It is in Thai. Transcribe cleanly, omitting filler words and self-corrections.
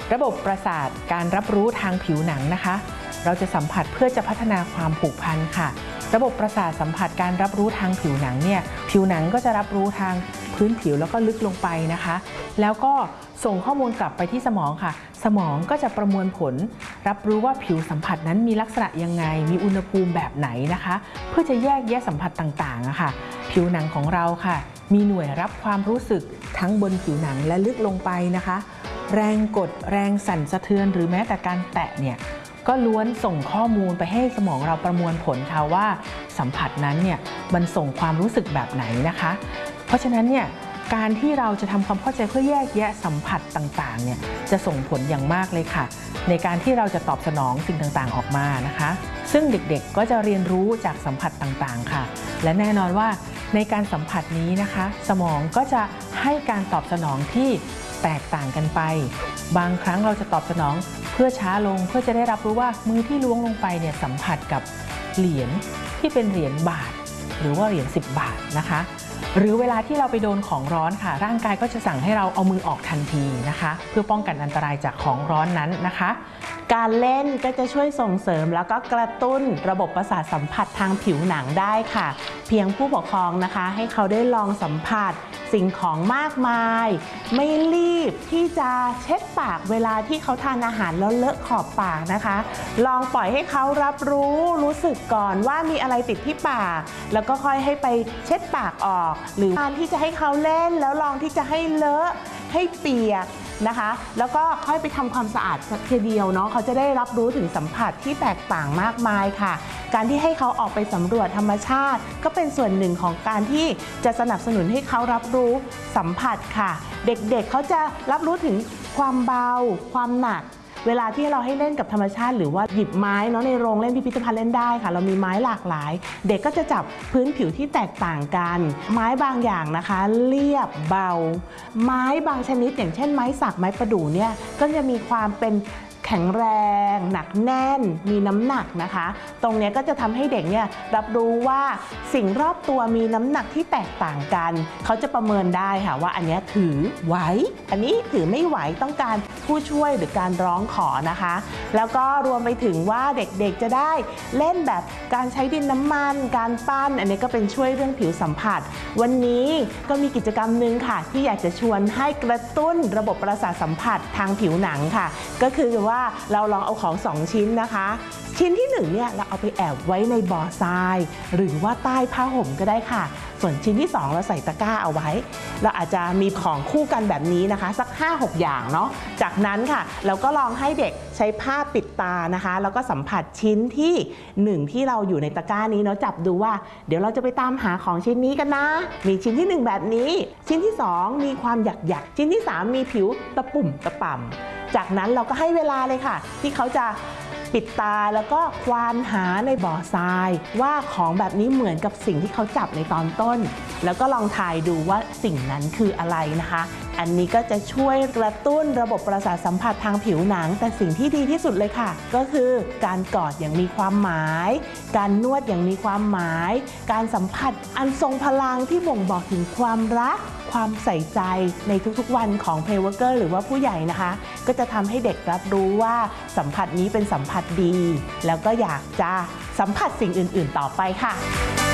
ระบบประสาทการรับรู้ทางผิวหนังนะคะเราจะสัมผัสเพื่อจะพัฒนาความผูกพันค่ะระบบประสาทสัมผัสการรับรู้ทางผิวหนังเนี่ยผิวหนังก็จะรับรู้ทางพื้นผิวแล้วก็ลึกลงไปนะคะแล้วก็ส่งข้อมูลกลับไปที่สมองค่ะสมองก็จะประมวลผลรับรู้ว่าผิวสัมผัสนั้นมีลักษณะยังไงมีอุณหภูมิแบบไหนนะคะเพื่อจะแยกแยะสัมผัสต่างๆค่ะผิวหนังของเราค่ะมีหน่วยรับความรู้สึกทั้งบนผิวหนังและลึกลงไปนะคะแรงกดแรงสั่นสะเทือนหรือแม้แต่การแตะเนี่ยก็ล้วนส่งข้อมูลไปให้สมองเราประมวลผลค่ะว่าสัมผัสนั้นเนี่ยมันส่งความรู้สึกแบบไหนนะคะเพราะฉะนั้นเนี่ยการที่เราจะทำความเข้าใจเพื่อแยกแยะสัมผัสต่างๆเนี่ยจะส่งผลอย่างมากเลยค่ะในการที่เราจะตอบสนองสิ่งต่างๆออกมานะคะซึ่งเด็กๆก็จะเรียนรู้จากสัมผัสต่างๆค่ะและแน่นอนว่าในการสัมผัสนี้นะคะสมองก็จะให้การตอบสนองที่แตกต่างกันไปบางครั้งเราจะตอบสนองเพื่อช้าลงเพื่อจะได้รับรู้ว่ามือที่ล้วงลงไปเนี่ยสัมผัสกับเหรียญที่เป็นเหรียญบาทหรือว่าเหรียญ10 บาทนะคะหรือเวลาที่เราไปโดนของร้อนค่ะร่างกายก็จะสั่งให้เราเอามือออกทันทีนะคะเพื่อป้องกันอันตรายจากของร้อนนั้นนะคะการเล่นก็จะช่วยส่งเสริมแล้วก็กระตุ้นระบบประสาทสัมผัสทางผิวหนังได้ค่ะเพียงผู้ปกครองนะคะให้เขาได้ลองสัมผัสสิ่งของมากมายไม่รีบที่จะเช็ดปากเวลาที่เขาทานอาหารแล้วเลอะขอบปากนะคะลองปล่อยให้เขารับรู้สึกก่อนว่ามีอะไรติดที่ปากแล้วก็ค่อยให้ไปเช็ดปากออกหรือการที่จะให้เขาเล่นแล้วลองที่จะให้เลอะให้เปียกนะคะแล้วก็ค่อยไปทำความสะอาดสักทีเดียวเนาะเขาจะได้รับรู้ถึงสัมผัสที่แตกต่างมากมายค่ะการที่ให้เขาออกไปสำรวจธรรมชาติก็เป็นส่วนหนึ่งของการที่จะสนับสนุนให้เขารับรู้สัมผัสค่ะเด็กๆเขาจะรับรู้ถึงความเบาความหนักเวลาที่เราให้เล่นกับธรรมชาติหรือว่าหยิบไม้เนาะในโรงเล่นพิพิธภัณฑ์เล่นได้ค่ะเรามีไม้หลากหลายเด็กก็จะจับพื้นผิวที่แตกต่างกันไม้บางอย่างนะคะเรียบเบาไม้บางชนิดอย่างเช่นไม้สักไม้ประดู่เนี่ยก็จะมีความเป็นแข็งแรงหนักแน่นมีน้ำหนักนะคะตรงนี้ก็จะทำให้เด็กเนี่ยรับรู้ว่าสิ่งรอบตัวมีน้ำหนักที่แตกต่างกันเขาจะประเมินได้ค่ะว่าอันนี้ถือไหวอันนี้ถือไม่ไหวต้องการผู้ช่วยหรือการร้องขอนะคะแล้วก็รวมไปถึงว่าเด็กๆจะได้เล่นแบบการใช้ดินน้ำมันการปั้นอันนี้ก็เป็นช่วยเรื่องผิวสัมผัสวันนี้ก็มีกิจกรรมหนึ่งค่ะที่อยากจะชวนให้กระตุ้นระบบประสาทสัมผัสทางผิวหนังค่ะก็คือว่าเราลองเอาของ2ชิ้นนะคะชิ้นที่1เนี่ยเราเอาไปแอบไว้ในบ่อทรายหรือว่าใต้ผ้าห่มก็ได้ค่ะส่วนชิ้นที่2เราใส่ตะกร้าเอาไว้เราอาจจะมีของคู่กันแบบนี้นะคะสัก 5-6 อย่างเนาะจากนั้นค่ะเราก็ลองให้เด็กใช้ผ้าปิดตานะคะแล้วก็สัมผัสชิ้นที่1ที่เราอยู่ในตะกร้านี้เนาะจับดูว่าเดี๋ยวเราจะไปตามหาของชิ้นนี้กันนะมีชิ้นที่1แบบนี้ชิ้นที่2มีความหยักชิ้นที่3มีผิวตะปุ่มตะป่ำจากนั้นเราก็ให้เวลาเลยค่ะที่เขาจะปิดตาแล้วก็ควานหาในบ่อทรายว่าของแบบนี้เหมือนกับสิ่งที่เขาจับในตอนต้นแล้วก็ลองทายดูว่าสิ่งนั้นคืออะไรนะคะอันนี้ก็จะช่วยกระตุ้นระบบประสาทสัมผัสทางผิวหนังแต่สิ่งที่ดีที่สุดเลยค่ะก็คือการกอดอย่างมีความหมายการนวดอย่างมีความหมายการสัมผัสอันทรงพลังที่บ่งบอกถึงความรักความใส่ใจในทุกๆวันของเพลย์เวิร์กเกอร์หรือว่าผู้ใหญ่นะคะก็จะทำให้เด็กรับรู้ว่าสัมผัสนี้เป็นสัมผัสดีแล้วก็อยากจะสัมผัสสิ่งอื่นๆต่อไปค่ะ